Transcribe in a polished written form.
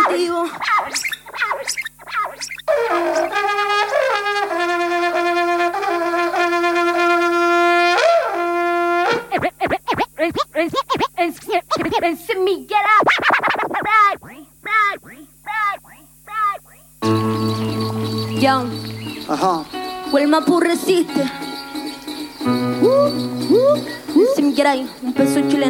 contigo. Young. Ajá. Wilma Pu resiste. Un peso chileno.